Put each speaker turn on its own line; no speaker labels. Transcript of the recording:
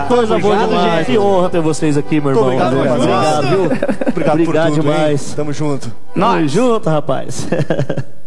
Coisa boa demais. Que honra ter vocês aqui, meu irmão.
Obrigado,
obrigado, viu?
Obrigado por tudo,
demais.
hein? Tamo junto.
Tamo junto, rapaz.